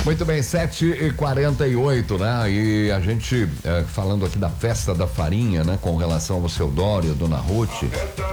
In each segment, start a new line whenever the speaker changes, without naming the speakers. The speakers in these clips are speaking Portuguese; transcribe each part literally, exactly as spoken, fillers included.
Muito bem, sete e quarenta e oito, né? E a gente é, falando aqui da festa da farinha, né? Com relação ao seu Dório, a dona Ruth.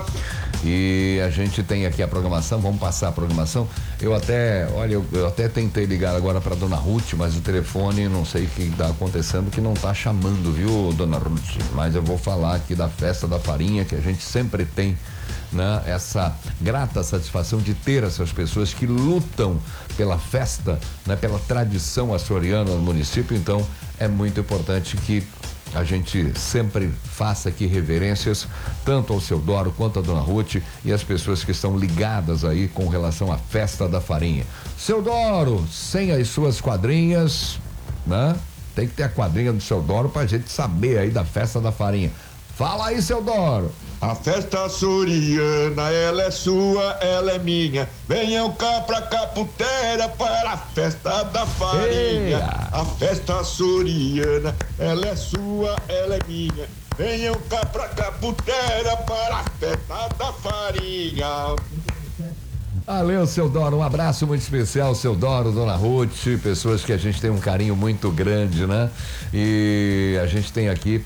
E a gente tem aqui a programação, vamos passar a programação. Eu até, olha, eu, eu até tentei ligar agora para dona Ruth, mas o telefone, não sei o que está acontecendo, que não está chamando, viu, dona Ruth? Mas eu vou falar aqui da festa da farinha, que a gente sempre tem, né, essa grata satisfação de ter essas pessoas que lutam pela festa, né, pela tradição açoriana no município. Então é muito importante que a gente sempre faça aqui reverências tanto ao seu Doro quanto à dona Ruth e as pessoas que estão ligadas aí com relação à festa da farinha. Seu Doro, sem as suas quadrinhas, né? Tem que ter a quadrinha do seu Doro pra gente saber aí da festa da farinha. Fala aí, seu Doro.
A festa açoriana, ela é sua, ela é minha. Venham cá pra Caputera para a festa da farinha. Eia. A festa açoriana, ela é sua, ela é minha. Venham cá pra Caputera para a festa da farinha.
Valeu, seu Doro, um abraço muito especial, seu Doro, dona Ruth, pessoas que a gente tem um carinho muito grande, né? E a gente tem aqui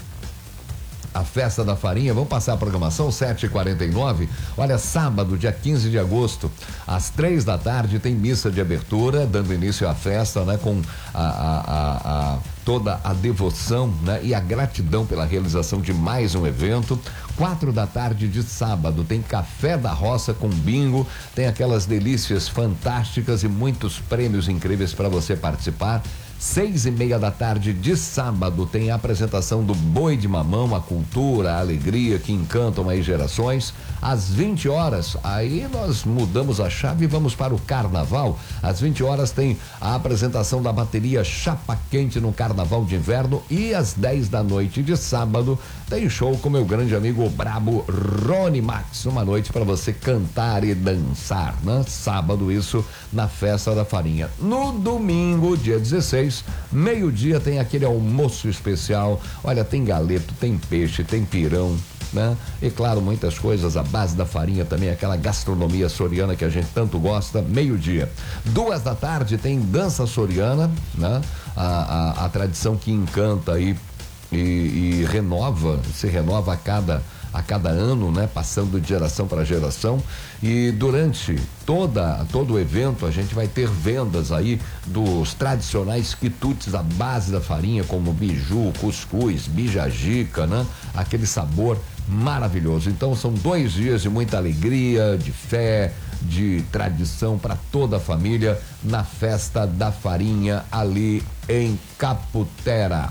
a festa da farinha. Vamos passar a programação, sete e quarenta e nove. Olha, sábado, dia quinze de agosto, às três da tarde, tem missa de abertura, dando início à festa, né? Com a, a, a, a toda a devoção, né? E a gratidão pela realização de mais um evento. Quatro da tarde de sábado tem café da roça com bingo, tem aquelas delícias fantásticas e muitos prêmios incríveis para você participar. Seis e meia da tarde de sábado tem a apresentação do Boi de Mamão, a cultura, a alegria que encantam aí gerações. Às vinte horas, aí nós mudamos a chave e vamos para o carnaval. Às vinte horas tem a apresentação da bateria Chapa Quente no Carnaval de Inverno e às dez da noite de sábado tem show com meu grande amigo brabo Rony Max. Uma noite para você cantar e dançar, né? Sábado, isso na festa da farinha. No domingo, dia dezesseis, meio-dia, tem aquele almoço especial. Olha, tem galeto, tem peixe, tem pirão, né? E claro, muitas coisas à base da farinha também, aquela gastronomia açoriana que a gente tanto gosta. Meio-dia. Duas da tarde tem dança açoriana, né? A, a, a tradição que encanta aí e, e renova, se renova a cada a cada ano, né? Passando de geração para geração. E durante toda, todo o evento a gente vai ter vendas aí dos tradicionais quitutes à base da farinha, como biju, cuscuz, bijagica, né? Aquele sabor maravilhoso. Então são dois dias de muita alegria, de fé, de tradição para toda a família na festa da farinha ali em Caputera.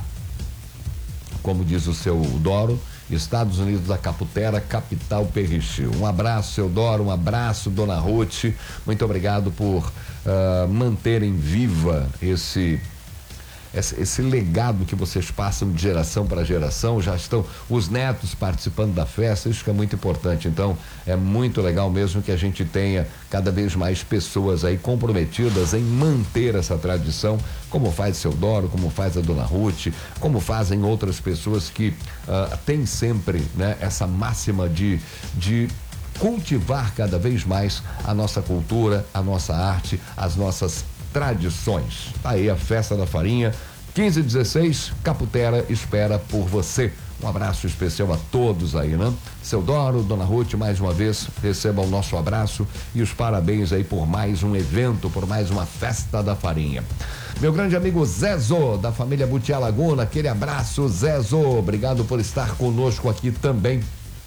Como diz o seu Doro, Estados Unidos da Caputera, capital Perrichil. Um abraço, seu Doro, um abraço, dona Ruth. Muito obrigado por uh, manterem viva esse, esse esse legado que vocês passam de geração para geração. Já estão os netos participando da festa, isso que é muito importante. Então é muito legal mesmo que a gente tenha cada vez mais pessoas aí comprometidas em manter essa tradição, como faz o seu Doro, como faz a dona Ruth, como fazem outras pessoas que uh, têm sempre, né, essa máxima de, de cultivar cada vez mais a nossa cultura, a nossa arte, as nossas tradições. Tá aí a festa da farinha, quinze e dezesseis, Caputera espera por você. Um abraço especial a todos aí, né? Seu Doro, dona Ruth, mais uma vez, recebam o nosso abraço e os parabéns aí por mais um evento, por mais uma festa da farinha. Meu grande amigo Zezo, da família Butiá Laguna, aquele abraço, Zezo, obrigado por estar conosco aqui também,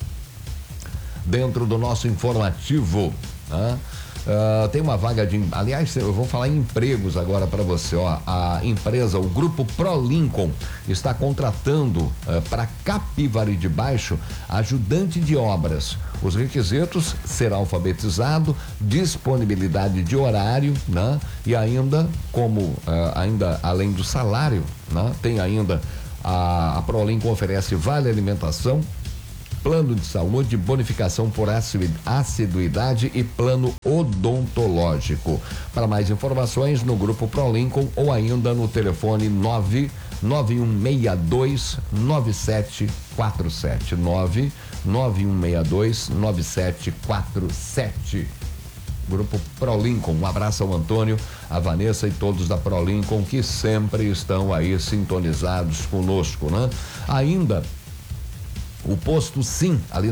dentro do nosso informativo, né? Uh, tem uma vaga de, aliás, eu vou falar em empregos agora para você, ó. A empresa, o grupo Pro Lincoln, está contratando uh, para Capivari de Baixo ajudante de obras. Os requisitos: será alfabetizado, disponibilidade de horário, né? E ainda, como uh, ainda além do salário, né? Tem ainda a, a Pro Lincoln oferece vale alimentação, plano de saúde, bonificação por assiduidade e plano odontológico. Para mais informações, no Grupo Pro Lincoln ou ainda no telefone nove nove um seis dois nove sete quatro sete, nove nove um seis dois nove sete quatro sete. Grupo Pro Lincoln. Um abraço ao Antônio, a Vanessa e todos da Pro Lincoln que sempre estão aí sintonizados conosco, né? Ainda o Posto Sim, ali